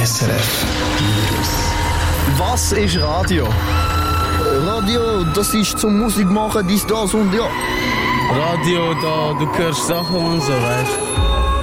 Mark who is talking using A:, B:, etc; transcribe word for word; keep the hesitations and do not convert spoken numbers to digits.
A: S R F Was ist Radio?
B: Radio, das ist zum Musik machen, dies, das und ja.
C: Radio, da du hörst Sachen und so, weißt du.